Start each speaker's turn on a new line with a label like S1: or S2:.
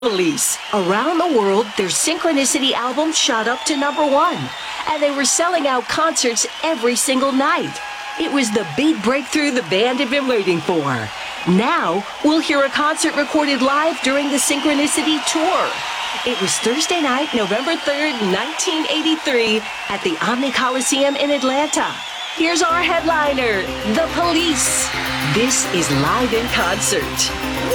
S1: Police. Around the world, their Synchronicity album shot up to #1, and they were selling out concerts every single night. It was the big breakthrough the band had been waiting for. Now, we'll hear a concert recorded live during the Synchronicity tour. It was Thursday night, November 3rd, 1983, at the Omni Coliseum in Atlanta. Here's our headliner, The Police. This is Live in Concert.